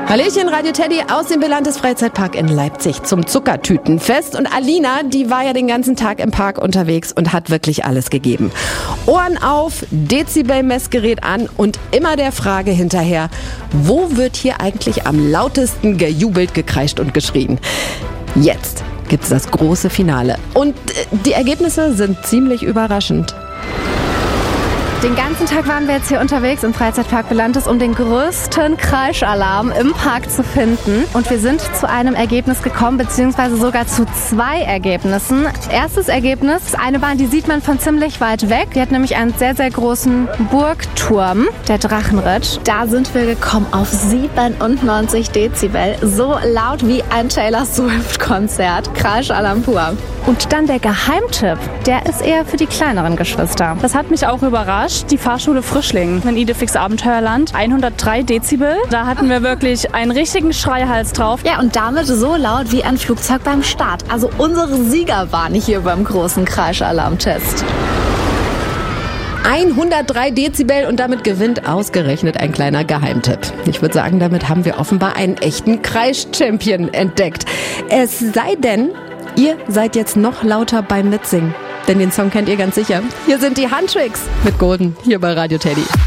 Hallöchen, Radio Teddy aus dem Belantes Freizeitpark in Leipzig zum Zuckertütenfest. Und Alina, die war ja den ganzen Tag im Park unterwegs und hat wirklich alles gegeben. Ohren auf, Dezibel-Messgerät an und immer der Frage hinterher, wo wird hier eigentlich am lautesten gejubelt, gekreischt und geschrien? Jetzt gibt's das große Finale. Und die Ergebnisse sind ziemlich überraschend. Den ganzen Tag waren wir jetzt hier unterwegs im Freizeitpark Belantes, um den größten Kreischalarm im Park zu finden. Und wir sind zu einem Ergebnis gekommen, beziehungsweise sogar zu zwei Ergebnissen. Erstes Ergebnis, eine Bahn, die sieht man von ziemlich weit weg. Die hat nämlich einen sehr, sehr großen Burgturm, der Drachenritt. Da sind wir gekommen auf 97 Dezibel, so laut wie ein Taylor Swift-Konzert. Kreischalarm pur. Und dann der Geheimtipp, der ist eher für die kleineren Geschwister. Das hat mich auch überrascht. Die Fahrschule Frischling in Idefix Abenteuerland. 103 Dezibel. Da hatten wir wirklich einen richtigen Schreihals drauf. Ja, und damit so laut wie ein Flugzeug beim Start. Also unsere Siegerbahn hier beim großen Kreischalarmtest. 103 Dezibel und damit gewinnt ausgerechnet ein kleiner Geheimtipp. Ich würde sagen, damit haben wir offenbar einen echten Kreisch-Champion entdeckt. Es sei denn, ihr seid jetzt noch lauter beim Mitsingen. Denn den Song kennt ihr ganz sicher. Hier sind die Handtricks mit Golden, hier bei Radio Teddy.